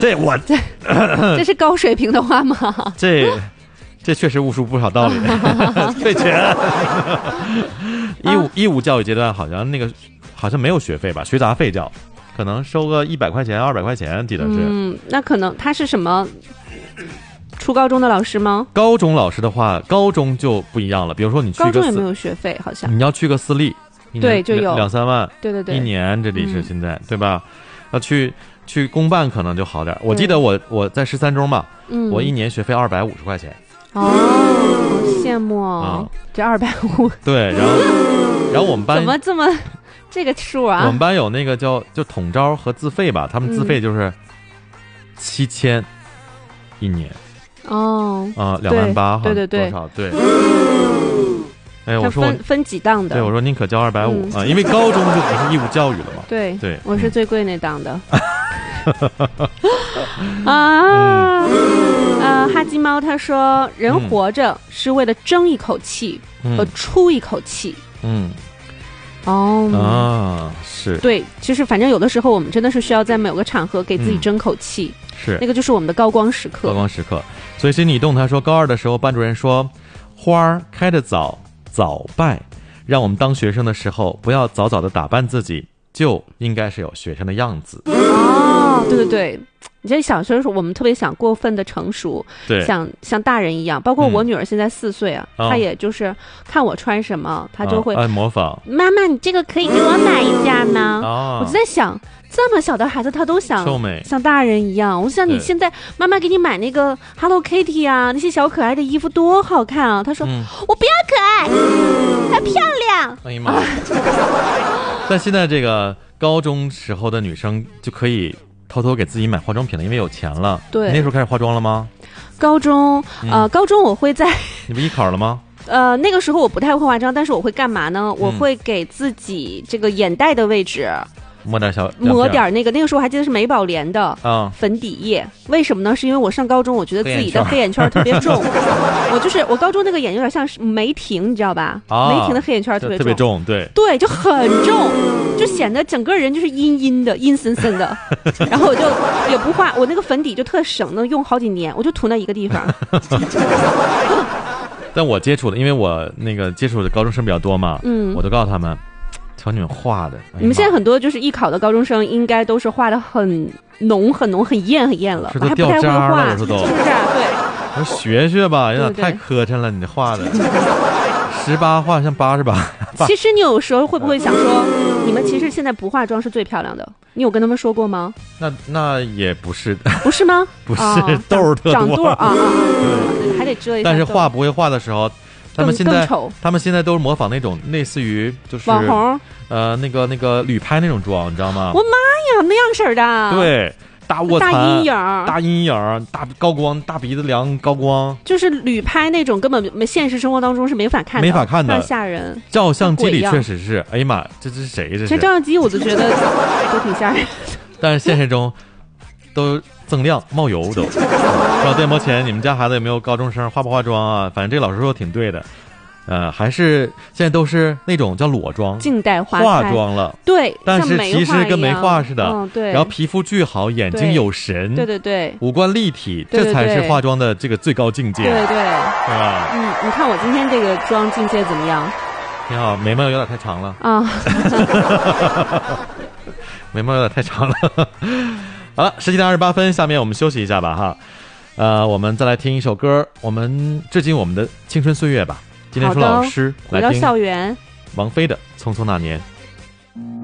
这是高水平的话吗？ 这确实悟出不少道理。退钱。义务教育阶段好像没有学费吧，学杂费教，可能收个100块钱200块钱，记得是。 那可能他是什么初高中的老师吗？ 高中老师的话，高中就不一样了。比如说你去高中也没有学费，好像你要去个私立， 对，就有 2-3万， 对， 一年，这里是现在，对吧？要去公办可能就好点。我记得我在13中嘛，我一年学费250块钱。 好羡慕哦，这250。 对，然后我们班怎么这么这个数啊？ 我们班有那个就统招和自费吧，他们自费就是7000一年。28000， 对， 多少？对。哎，我说分几档的？ 对，我说宁可交250啊，因为高中就不是义务教育了嘛。 对，我是最贵那档的。哈基猫他说，人活着是为了争一口气和出一口气。 是对，其实反正有的时候我们真的是需要在某个场合给自己争口气， 是那个就是我们的高光时刻。 所以心理动他说，高2的时候班主任说，花开得早早败，让我们当学生的时候不要早早的打扮自己，就应该是有学生的样子。 对，你这小时候我们特别想过分的成熟， 对， 像大人一样。包括我女儿现在4岁啊，她也就是看我穿什么，她就会模仿。 妈妈，你这个可以给我买一件吗？我就在想，这么小的孩子他都想像大人一样。我想你现在妈妈给你买那个 Hello Kitty 啊，那些小可爱的衣服多好看啊！她说、我不要可爱，还漂亮。 哎呀妈！但现在这个高中时候的女生就可以偷偷给自己买化妆品了，因为有钱了。 对， 你那时候开始化妆了吗？ 高中我会在你不艺考了吗？ 那个时候我不太会化妆，但是我会干嘛呢？我会给自己这个眼袋的位置抹点那个时候我还记得是美宝莲的粉底液。为什么呢？是因为我上高中我觉得自己的黑眼圈特别重。我高中那个眼有点像是梅婷，你知道吧？梅婷的黑眼圈特别重，对， 就很重，就显得整个人就是阴森森的。然后我就也不画，我那个粉底就特省，能用好几年，我就涂那一个地方。 但我接触的，因为我那个接触的高中生比较多嘛，我都告诉他们，瞧你们画的。 你们现在很多就是艺考的高中生，应该都是画的很浓、很浓、很艳了，还不太会画，是不是？对， 我学学吧，有点太磕碜了，你画的。18画像88。 其实你有时候会不会想说，你们其实现在不化妆是最漂亮的？你有跟他们说过吗？ 那也不是。 不是吗？ 不是，痘儿特多， 长痘啊，对，还得遮一下。 但是画不会画的时候，他们现在都是模仿那种类似于就是网红， 那个旅拍那种妆，你知道吗？ 我妈呀，那样式的。 对。大卧蚕、 大阴影、 大高光、大鼻子梁高光， 就是旅拍那种，根本现实生活当中是没法看的，太吓人。 照相机里确实是，哎呀妈，这是谁？这是照相机，我就觉得都挺吓人。 但是现实中都锃亮冒油都。说电波前，你们家孩子有没有高中生化不化妆啊？反正这个老师说挺对的。还是现在都是那种叫裸妆， 静待化妆了， 对， 但是其实跟没化似的， 对。 然后皮肤巨好，眼睛有神， 对， 五官立体，这才是化妆的这个最高境界， 对， 是吧？ 你看我今天这个妆境界怎么样？ 挺好，眉毛有点太长了啊，眉毛有点太长了。好了，17:28，下面我们休息一下吧哈，我们再来听一首歌，我们致敬我们的青春岁月吧。今天说老师来听校园王菲的《匆匆那年》。